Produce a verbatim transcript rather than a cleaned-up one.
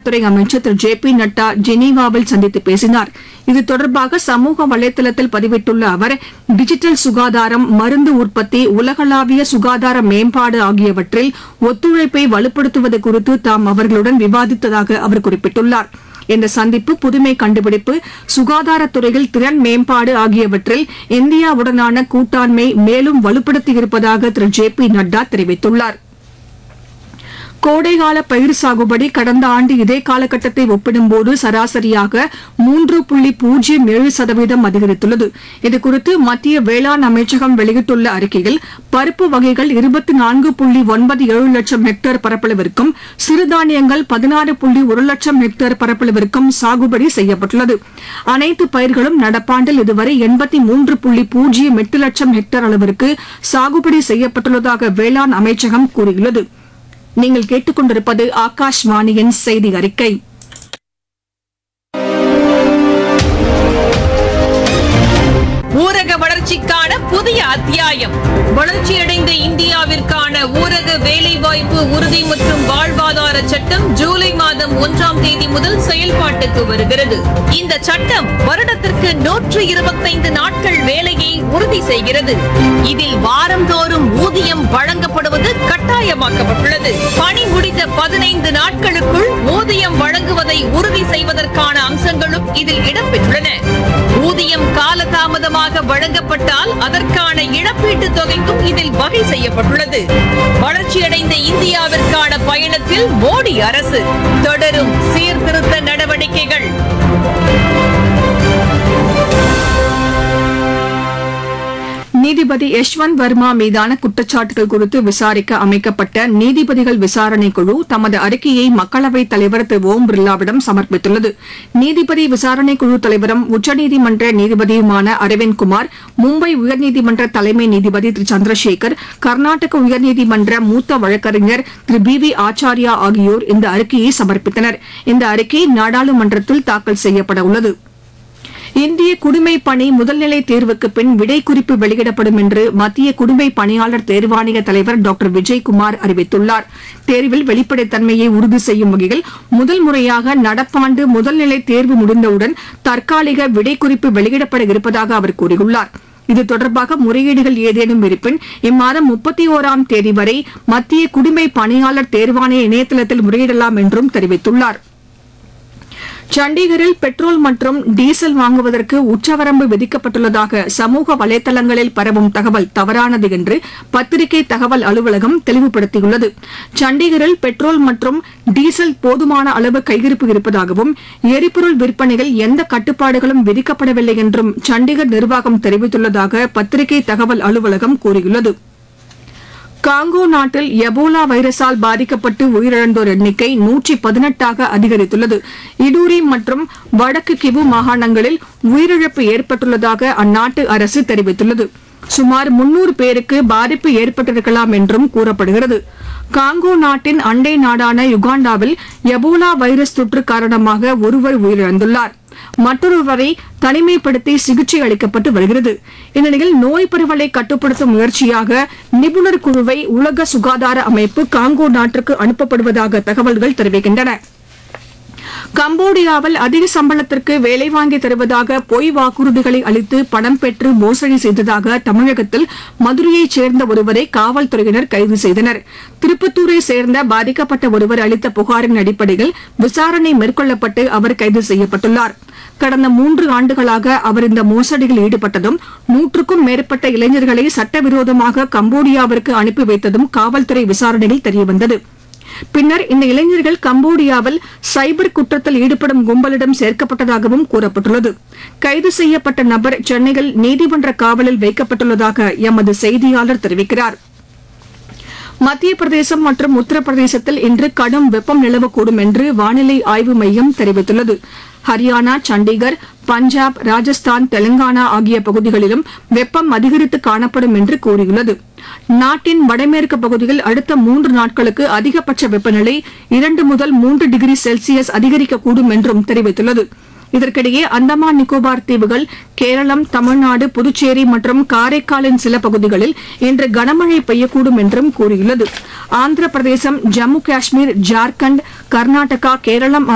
சுகாதாரத்துறை அமைச்சர் திரு J P Nadda ஜெனீவாவில் சந்தித்து பேசினார். இது தொடர்பாக சமூக வலைதளத்தில் பதிவிட்டுள்ள அவர், டிஜிட்டல் சுகாதாரம், மருந்து உற்பத்தி, உலகளாவிய சுகாதார மேம்பாடு ஆகியவற்றில் ஒத்துழைப்பை வலுப்படுத்துவது குறித்து தாம் அவர்களுடன் விவாதித்ததாக அவர் குறிப்பிட்டுள்ளார். இந்த சந்திப்பு புதுமை கண்டுபிடிப்பு, சுகாதாரத்துறையில் திறன் மேம்பாடு ஆகியவற்றில் இந்தியாவுடனான கூட்டாண்மை மேலும் வலுப்படுத்தியிருப்பதாக திரு ஜே பி நட்டா தெரிவித்துள்ளார். கோடைகால பயிர் சாகுபடி கடந்த ஆண்டு இதே காலகட்டத்தை ஒப்பிடும்போது சராசரியாக மூன்று புள்ளி பூஜ்ஜியம் ஏழு சதவீதம் அதிகரித்துள்ளது. இதுகுறித்து மத்திய வேளாண் அமைச்சகம் வெளியிட்டுள்ள அறிக்கையில், பருப்பு வகைகள் இருபத்தி நான்கு புள்ளி ஒன்பது ஏழு லட்சம் ஹெக்டேர் பரப்பளவிற்கும், சிறுதானியங்கள் பதினாறு புள்ளி ஒரு லட்சம் ஹெக்டேர் பரப்பளவிற்கும் சாகுபடி செய்யப்பட்டுள்ளது. அனைத்து பயிர்களும் நடப்பாண்டில் இதுவரை எண்பத்தி மூன்று புள்ளி பூஜ்ஜியம் எட்டு லட்சம் ஹெக்டேர் அளவிற்கு சாகுபடி செய்யப்பட்டுள்ளதாக வேளாண் அமைச்சகம் கூறியுள்ளது. நீங்கள் கேட்டுக் கொண்டிருப்பது ஆகாஷ்வாணியின் செய்தி அறிக்கை. ஊரக வளர்ச்சிக்கான புதிய அத்தியாயம். வளர்ச்சியடைந்த இந்தியாவிற்கான ஊரக வேலைவாய்ப்பு உறுதி மற்றும் வாழ்வாதார சட்டம் ஜூலை மாதம் ஒன்றாம் தேதி முதல் செயல்பாட்டுக்கு வருகிறது. இந்த சட்டம் வருடத்திற்கு நூற்று இருபத்தைந்து நாட்கள் வேலையை உறுதி செய்கிறது. இதில் வாரந்தோறும் ஊதியம் வழங்கப்படுவது கட்டாயமாக்கப்பட்டுள்ளது. பணி முடித்த பதினைந்து நாட்களுக்குள் ஊதியம் வழங்குவதை உறுதி செய்வதற்கான அம்சங்களும் இதில் இடம்பெற்றுள்ளன. ஊதியம் காலதாமதமாக வழங்கப்பட்டால் அதற்கான இழப்பீட்டுத் தொகைக்கும் இதில் வகை செய்யப்பட்டுள்ளது. வளர்ச்சியடைந்த இந்தியாவிற்கான பயணத்தில் மோடி அரசு தொடரும் சீர்திருத்த நடவடிக்கைகள். நீதிபதி யஷ்வந்த் வர்மா மீதான குற்றச்சாட்டுகள் குறித்து விசாரிக்க அமைக்கப்பட்ட நீதிபதிகள் விசாரணை குழு தமது அறிக்கையை மக்களவைத் தலைவர் திரு ஓம் பிர்லாவிடம் சமர்ப்பித்துள்ளது. நீதிபதி விசாரணை குழு தலைவரும் உச்சநீதிமன்ற நீதிபதியுமான அரவிந்த் குமார், மும்பை உயர்நீதிமன்ற தலைமை நீதிபதி திரு சந்திரசேகர், கர்நாடக உயர்நீதிமன்ற மூத்த வழக்கறிஞர் திரு பி வி ஆச்சாரியா ஆகியோர் இந்த அறிக்கையை சமர்ப்பித்தனர். இந்த அறிக்கை நாடாளுமன்றத்தில் தாக்கல் செய்யப்பட உள்ளது. இந்திய குடிமைப் பணி முதல்நிலை தேர்வுக்கு பின் விடை குறிப்பு வெளியிடப்படும் என்று மத்திய குடிமைப் பணியாளர் தேர்வாணைய தலைவர் டாக்டர் விஜயகுமார் அறிவித்துள்ளார். தேர்வில் வெளிப்படைத்தன்மையை உறுதி செய்யும் வகையில் முதல் முறையாக நடப்பாண்டு முதல்நிலை தேர்வு முடிந்தவுடன் தற்காலிக விடை குறிப்பு வெளியிடப்பட இருப்பதாக அவர் கூறியுள்ளார். இது தொடர்பாக முறையீடுகள் ஏதேனும் இருப்பின் இம்மாதம் முப்பத்தி ஓராம் தேதி வரை மத்திய குடிமைப் பணியாளர் தேர்வாணைய இணையதளத்தில் முறையிடலாம் என்றும் தெரிவித்துள்ளார். சண்டிகரில் பெட்ரோல் மற்றும் டீசல் வாங்குவதற்கு உச்சவரம்பு விதிக்கப்பட்டுள்ளதாக சமூக வலைதளங்களில் பரவும் தகவல் தவறானது என்று பத்திரிகை தகவல் அலுவலகம் தெளிவுபடுத்தியுள்ளது. சண்டிகரில் பெட்ரோல் மற்றும் டீசல் போதுமான அளவு கையிருப்பு இருப்பதாகவும் எரிபொருள் விற்பனையில் எந்த கட்டுப்பாடுகளும் விதிக்கப்படவில்லை என்றும் சண்டிகர் நிர்வாகம் தெரிவித்துள்ளதாக பத்திரிகை தகவல் அலுவலகம் கூறியுள்ளது. காங்கோ நாட்டில் எபோலா வைரஸால் பாதிக்கப்பட்டு உயிரிழந்தோர் எண்ணிக்கை நூற்றி பதினெட்டாக அதிகரித்துள்ளது. இடூரி மற்றும் வடக்கு கிவு மாகாணங்களில் உயிரிழப்பு ஏற்பட்டுள்ளதாக அந்நாட்டு அரசு தெரிவித்துள்ளது. சுமார் முன்னூறு பேருக்கு பாதிப்பு ஏற்பட்டிருக்கலாம் என்றும் கூறப்படுகிறது. காங்கோ நாட்டின் அண்டை நாடான யுகாண்டாவில் எபோலா வைரஸ் தொற்று காரணமாக ஒருவர் உயிரிழந்துள்ளார். மற்றொருவரை தனிமைப்படுத்தி சிகிச்சை அளிக்கப்பட்டு வருகிறது. இந்நிலையில் நோய் பரவலை கட்டுப்படுத்தும் முயற்சியாக நிபுணர் குழுவை உலக சுகாதார அமைப்பு காங்கோ நாட்டிற்கு அனுப்பப்படுவதாக தகவல்கள் தெரிவிக்கின்றன. கம்போடியாவில் அதிக சம்பளத்திற்கு வேலை வாங்கி தருவதாக பொய் வாக்குறுதிகளை அளித்து பணம் பெற்று மோசடி செய்ததாக தமிழகத்தில் மதுரையைச் சேர்ந்த ஒருவரை காவல்துறையினர் கைது செய்தனர். திருப்பத்தூரை சேர்ந்த பாதிக்கப்பட்ட ஒருவர் அளித்த புகாரின் அடிப்படையில் விசாரணை மேற்கொள்ளப்பட்டு அவர் கைது செய்யப்பட்டுள்ளார். கடந்த மூன்று ஆண்டுகளாக அவர் இந்த மோசடியில் ஈடுபட்டதும் நூற்றுக்கும் மேற்பட்ட இளைஞர்களை சட்டவிரோதமாக கம்போடியாவிற்கு அனுப்பி வைத்ததும் காவல்துறை விசாரணையில் தெரியவந்தது. பின்னர் இந்த இளைஞர்கள் கம்போடியாவில் சைபர் குற்றத்தில் ஈடுபடும் கும்பலிடம் சேர்க்கப்பட்டதாகவும் கூறப்பட்டுள்ளது. கைது செய்யப்பட்ட நபர் சென்னையில் நீதிமன்ற காவலில் வைக்கப்பட்டுள்ளதாக எமது செய்தியாளர் தெரிவிக்கிறார். மத்திய பிரதேசம் மற்றும் உத்தரப்பிரதேசத்தில் இன்று கடும் வெப்பம் நிலவக்கூடும் என்று வானிலை ஆய்வு மையம் தெரிவித்துள்ளது. ஹரியானா, சண்டிகர், பஞ்சாப், ராஜஸ்தான், தெலங்கானா ஆகிய பகுதிகளிலும் வெப்பம் அதிகரித்து காணப்படும் என்று கூறியுள்ளது. நாட்டின் வடமேற்கு பகுதியில் அடுத்த மூன்று நாட்களுக்கு அதிகபட்ச வெப்பநிலை இரண்டு முதல் மூன்று டிகிரி செல்சியஸ் அதிகரிக்கக்கூடும் என்றும் தெரிவித்துள்ளது. இதற்கிடையே அந்தமான் நிக்கோபார் தீவுகள், கேரளம், தமிழ்நாடு, புதுச்சேரி மற்றும் காரைக்காலின் சில பகுதிகளில் இன்று கனமழை பெய்யக்கூடும் என்றும் கூறியுள்ளது. ஆந்திர பிரதேசம், ஜம்மு காஷ்மீர், ஜார்க்கண்ட், கர்நாடகா, கேரளம்